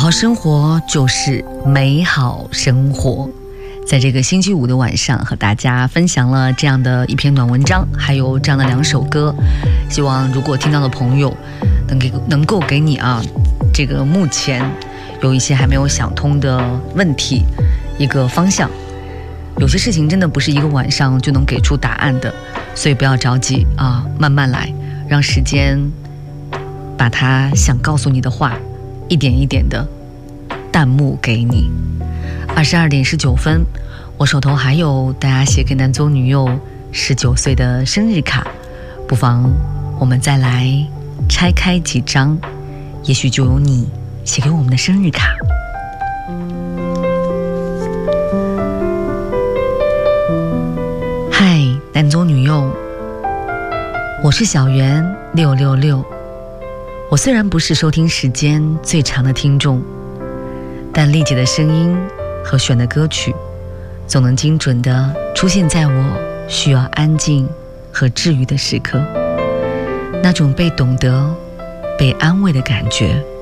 好生活就是美好生活。在这个星期五的晚上，和大家分享了这样的一篇暖文章，还有这样的2首歌。希望如果听到的朋友能够给你这个目前有一些还没有想通的问题一个方向。有些事情真的不是一个晚上就能给出答案的，所以不要着急慢慢来，让时间把他想告诉你的话一点一点的弹幕给你。22点19分，我手头还有大家写给男宗女友19岁的生日卡，不妨我们再来拆开几张，也许就有你写给我们的生日卡。嗨，男宗女友，我是小圆666。我虽然不是收听时间最长的听众，但丽姐的声音和选的歌曲总能精准地出现在我需要安静和治愈的时刻，那种被懂得被安慰的感觉